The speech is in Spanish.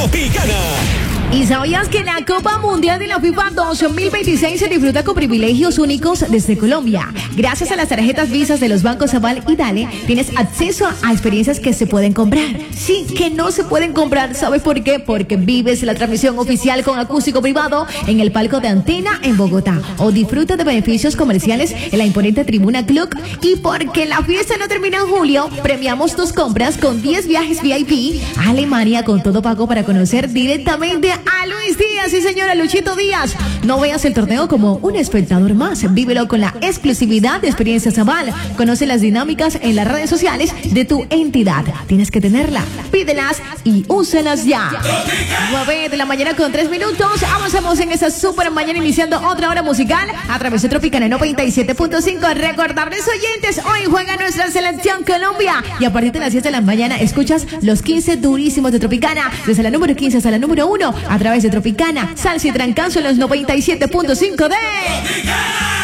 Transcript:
Tropicana. ¿Y sabías que la Copa Mundial de la FIFA 2026 se disfruta con privilegios únicos desde Colombia? Gracias a las tarjetas Visas de los bancos Aval y Dale, tienes acceso a experiencias que se pueden comprar. Sí, que no se pueden comprar. ¿Sabes por qué? Porque vives la transmisión oficial con acústico privado en el palco de Antena en Bogotá. O disfruta de beneficios comerciales en la imponente Tribuna Club. Y porque la fiesta no termina en julio, premiamos tus compras con 10 viajes VIP a Alemania con todo pago para conocer directamente a Luis Díaz y señora Luchito Díaz. No veas el torneo como un espectador más. Vívelo con la exclusividad de Experiencias Aval. Conoce las dinámicas en las redes sociales de tu entidad. Tienes que tenerla. Pídelas y úsalas ya. 9 de la mañana con 3 minutos. Avanzamos en esa super mañana iniciando otra hora musical a través de Tropicana 97.5. Recordarles oyentes, hoy juega nuestra selección Colombia. Y a partir de las 10 de la mañana escuchas los 15 durísimos de Tropicana. Desde la número 15 hasta la número 1. A través de Tropicana, Salsa y Trancazo en los 97.5 de... ¡Tropicana!